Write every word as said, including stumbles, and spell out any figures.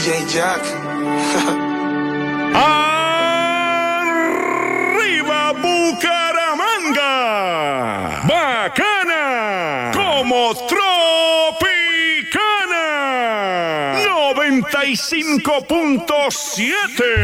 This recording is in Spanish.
J Jack. ¡Arriba Bucaramanga! ¡Bacana! Como Tropicana. noventa y cinco punto siete